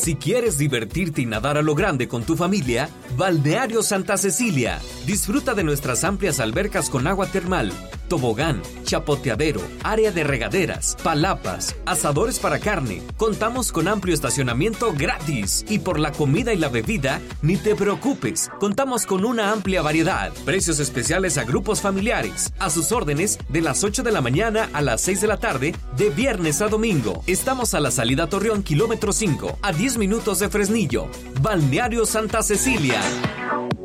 Si quieres divertirte y nadar a lo grande con tu familia, Balneario Santa Cecilia. Disfruta de nuestras amplias albercas con agua termal, tobogán, chapoteadero, área de regaderas, palapas, asadores para carne. Contamos con amplio estacionamiento gratis. Y por la comida y la bebida, ni te preocupes. Contamos con una amplia variedad. Precios especiales a grupos familiares. A sus órdenes de las 8 de la mañana a las 6 de la tarde, de viernes a domingo. Estamos a la salida a Torreón, kilómetro 5, a 10 minutos de Fresnillo. Balneario Santa Cecilia.